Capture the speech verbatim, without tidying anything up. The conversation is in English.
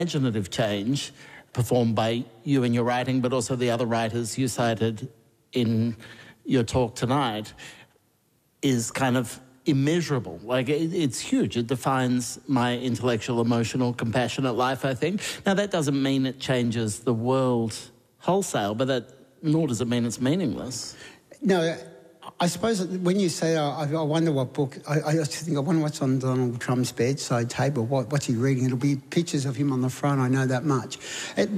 imaginative change performed by you in your writing, but also the other writers you cited in your talk tonight, is kind of immeasurable. Like, it, it's huge. It defines my intellectual, emotional, compassionate life, I think. Now, that doesn't mean it changes the world wholesale, but that nor does it mean it's meaningless. No, I suppose when you say, I, I wonder what book, I, I just think, I wonder what's on Donald Trump's bedside table. What, what's he reading? It'll be pictures of him on the front, I know that much. It,